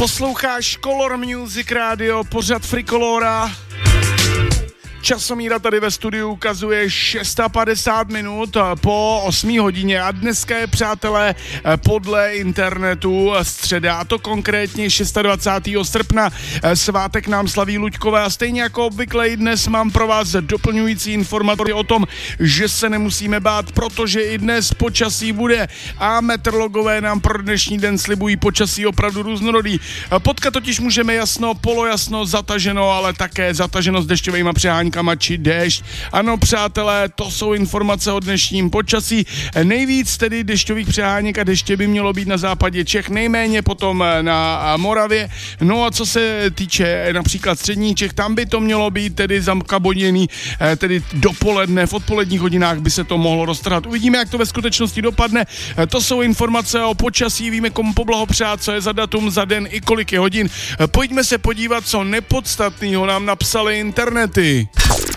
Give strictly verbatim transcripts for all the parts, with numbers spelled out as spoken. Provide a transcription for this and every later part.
Posloucháš Color Music Radio, pořad Frikolora. Časomíra tady ve studiu ukazuje šest padesát minut po osmé hodině a dneska je, přátelé, podle internetu středa, a to konkrétně dvacátého šestého srpna. Svátek nám slaví Luďkové a stejně jako obvykle i dnes mám pro vás doplňující informace o tom, že se nemusíme bát, protože i dnes počasí bude a meteorologové nám pro dnešní den slibují počasí opravdu různorodý. Potkat totiž můžeme jasno, polojasno, zataženo, ale také zataženo s dešťovými přeháňkami či déšť. Ano, přátelé, to jsou informace o dnešním počasí. Nejvíc tedy dešťových přeháněk a deště by mělo být na západě Čech, nejméně potom na Moravě. No a co se týče například středních Čech, tam by to mělo být tedy zakaboděný, tedy dopoledne, v odpoledních hodinách by se to mohlo roztrhat. Uvidíme, jak to ve skutečnosti dopadne. To jsou informace o počasí, víme, komu poblahopřát, co je za datum, za den i kolik je hodin. Pojďme se podívat, co nepodstatného nám napsaly internety.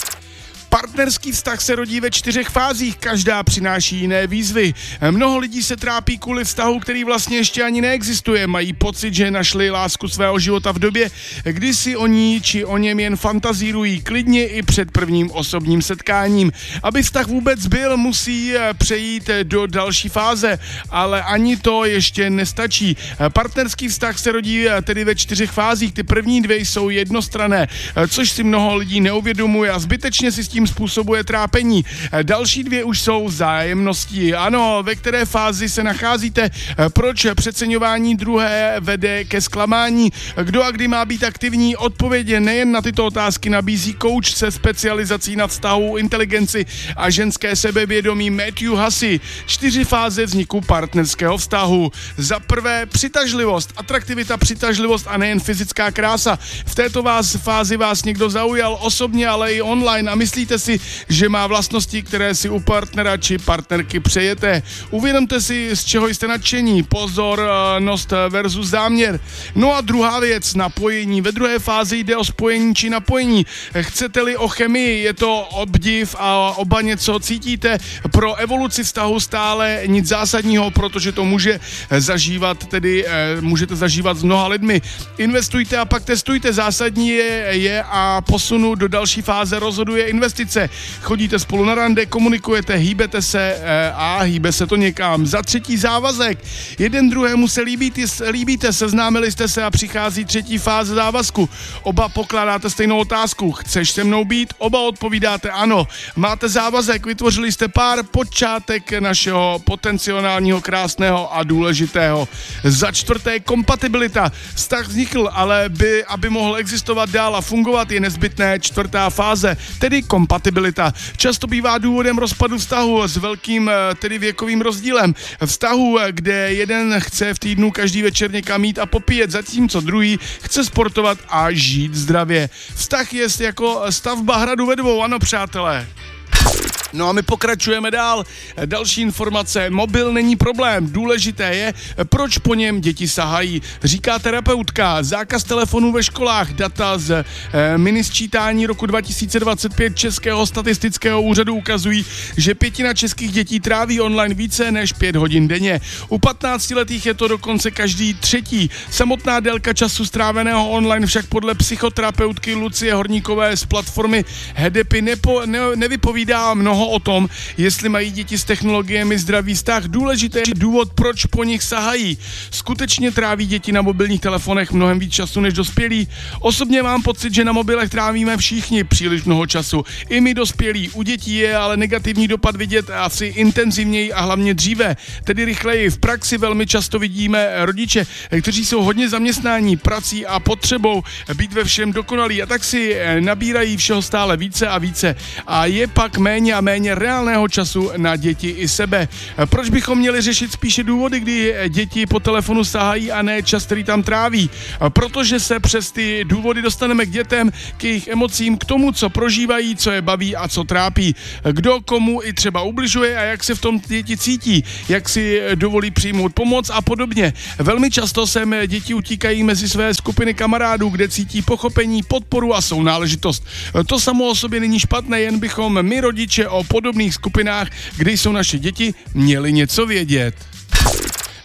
Partnerský vztah se rodí ve čtyřech fázích, každá přináší jiné výzvy. Mnoho lidí se trápí kvůli vztahu, který vlastně ještě ani neexistuje. Mají pocit, že našli lásku svého života v době, kdy si o ní či o něm jen fantazírují, klidně i před prvním osobním setkáním. Aby vztah vůbec byl, musí přejít do další fáze, ale ani to ještě nestačí. Partnerský vztah se rodí tedy ve čtyřech fázích, ty první dvě jsou jednostranné, což si mnoho lidí neuvědomuje a zbytečně si s tím způsobuje trápení. Další dvě už jsou vzájemnosti. Ano, ve které fázi se nacházíte? Proč přeceňování druhé vede ke zklamání? Kdo a kdy má být aktivní? Odpovědi nejen na tyto otázky nabízí kouč se specializací na vztahu, inteligenci a ženské sebevědomí Matthew Hussey. Čtyři fáze vzniku partnerského vztahu. Za prvé přitažlivost, atraktivita, přitažlivost a nejen fyzická krása. V této vás fázi vás někdo zaujal osobně, ale i online a myslíte si, že má vlastnosti, které si u partnera či partnerky přejete. Uvědomte si, z čeho jste nadšení. Pozornost versus záměr. No a druhá věc, napojení. Ve druhé fázi jde o spojení či napojení. Chcete-li o chemii, je to obdiv a oba něco cítíte. Pro evoluci vztahu stále nic zásadního, protože to může zažívat, tedy můžete zažívat s mnoha lidmi. Investujte a pak testujte. Zásadní je, je a posunu do další fáze rozhoduje investice. Chodíte spolu na rande, komunikujete, hýbete se a hýbe se to někam. Za třetí závazek. Jeden druhému se líbíte, líbíte, seznámili jste se a přichází třetí fáze závazku. Oba pokládáte stejnou otázku. Chceš se mnou být? Oba odpovídáte ano. Máte závazek, vytvořili jste pár, počátek našeho potenciálního krásného a důležitého. Za čtvrté kompatibilita. Vztah vznikl, ale by, aby mohl existovat dál a fungovat, je nezbytné čtvrtá fáze, tedy kompatibilita. Často bývá důvodem rozpadu vztahu s velkým tedy věkovým rozdílem. Vztahu, kde jeden chce v týdnu každý večer někam jít a popíjet, zatímco druhý chce sportovat a žít zdravě. Vztah je jako stavba hradu ve dvou, ano přátelé. No a my pokračujeme dál. Další informace. Mobil není problém. Důležité je, proč po něm děti sahají. Říká terapeutka. Zákaz telefonů ve školách. Data z eh, minisčítání roku dva tisíce dvacet pět Českého statistického úřadu ukazují, že pětina českých dětí tráví online více než pět hodin denně. U patnáctiletých je to dokonce každý třetí. Samotná délka času stráveného online však podle psychoterapeutky Lucie Horníkové z platformy Hedepy nepo, ne, nevypovídá mnoho o tom, jestli mají děti s technologiemi zdravý vztah. Důležité je důvod, proč po nich sahají. Skutečně tráví děti na mobilních telefonech mnohem víc času než dospělí? Osobně mám pocit, že na mobilech trávíme všichni příliš mnoho času. I my dospělí. U dětí je ale negativní dopad vidět asi intenzivněji a hlavně dříve, tedy rychleji. V praxi velmi často vidíme rodiče, kteří jsou hodně zaměstnání prací a potřebou být ve všem dokonalí a tak si nabírají všeho stále více a více. A je pak méně a méně reálného času na děti i sebe. Proč bychom měli řešit spíše důvody, kdy děti po telefonu sahají a ne čas, který tam tráví? Protože se přes ty důvody dostaneme k dětem, k jejich emocím, k tomu, co prožívají, co je baví a co trápí. Kdo komu i třeba ubližuje a jak se v tom děti cítí, jak si dovolí přijmout pomoc a podobně. Velmi často sem děti utíkají mezi své skupiny kamarádů, kde cítí pochopení, podporu a sounáležitost. To samo o sobě není špatné, jen bychom my rodiče o podobných skupinách, kde jsou naše děti, měli něco vědět.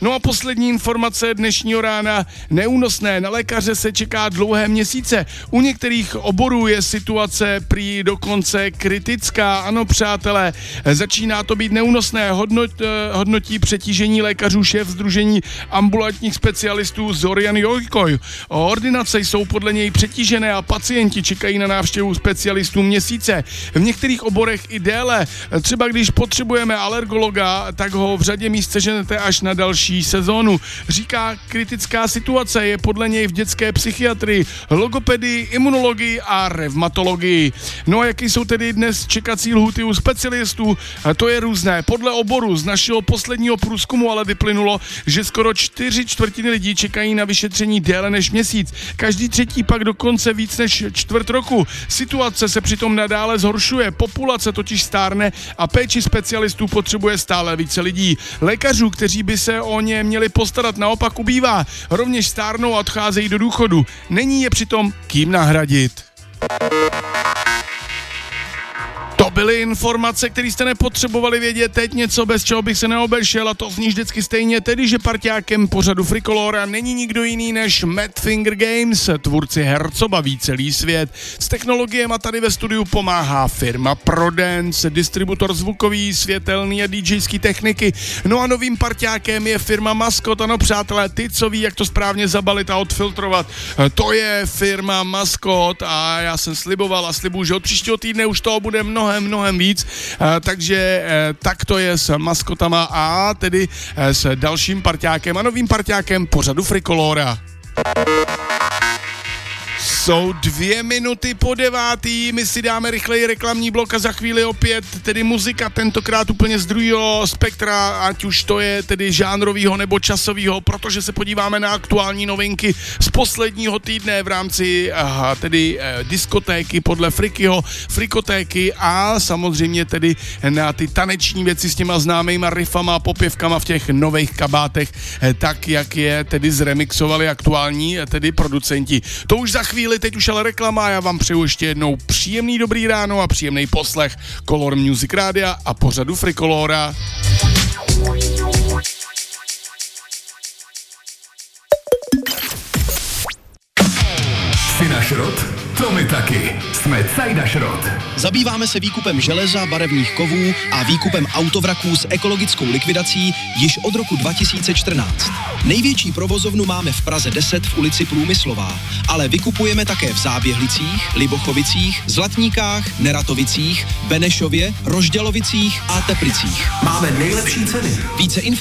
No a poslední informace dnešního rána, neúnosné, na lékaře se čeká dlouhé měsíce. U některých oborů je situace prý dokonce kritická. Ano, přátelé, začíná to být neúnosné. Hodnot, hodnotí přetížení lékařů šéf Sdružení ambulantních specialistů Zorian Jojkoj. Ordinace jsou podle něj přetížené a pacienti čekají na návštěvu specialistů měsíce. V některých oborech i déle. Třeba když potřebujeme alergologa, tak ho v řadě míst seženete až na další sezónu. Říká, kritická situace je podle něj v dětské psychiatrii, logopedii, imunologii a revmatologii. No a jaký jsou tedy dnes čekací lhůty u specialistů? To je různé. Podle oboru z našeho posledního průzkumu ale vyplynulo, že skoro čtyři čtvrtiny lidí čekají na vyšetření déle než měsíc. Každý třetí pak dokonce víc než čtvrt roku. Situace se přitom nadále zhoršuje. Populace totiž stárne a péči specialistů potřebuje stále více lidí. Lékařů, kteří by se o ně měli postarat, naopak ubývá. Rovněž stárnou a odcházejí do důchodu. Není je přitom kým nahradit. To byly informace, které jste nepotřebovali vědět. Teď něco, bez čeho bych se neobešel, a to zní vždycky stejně, tedy že parťákem pořadu Frikolora není nikdo jiný než Madfinger Games, tvůrci her, co baví celý svět. S technologiemi tady ve studiu pomáhá firma Prodance, distributor zvukový, světelný a DJský techniky. No a novým parťákem je firma Maskot. Ano, přátelé, ty, co ví, jak to správně zabalit a odfiltrovat, to je firma Maskot a já jsem sliboval a slibuju, že od příštího týdne už toho bude mnohem mnohem víc, takže tak to je s maskotama a tedy s dalším parťákem a novým parťákem pořadu Frikolora. Jsou dvě minuty po devátý, my si dáme rychleji reklamní blok a za chvíli opět tedy muzika, tentokrát úplně z druhého spektra, ať už to je tedy žánrovýho nebo časovýho, protože se podíváme na aktuální novinky z posledního týdne v rámci aha, tedy eh, diskotéky podle Frikyho, frikotéky a samozřejmě tedy na ty taneční věci s těma známejma riffama a popěvkama v těch nových kabátech, eh, tak jak je tedy zremixovali aktuální eh, tedy producenti. To už za chvíli, teď už ale reklama a já vám přeju ještě jednou příjemný dobrý ráno a příjemný poslech Color Music Rádia a pořadu Frikolora. Jsi na šrot? To my taky. Jsme Cajda Šrot. Zabýváme se výkupem železa, barevných kovů a výkupem autovraků s ekologickou likvidací již od roku dva tisíce čtrnáct. Největší provozovnu máme v Praze deset v ulici Průmyslová, ale vykupujeme také v Záběhlicích, Libochovicích, Zlatníkách, Neratovicích, Benešově, Rožďalovicích a Teplicích. Máme nejlepší ceny. Více informací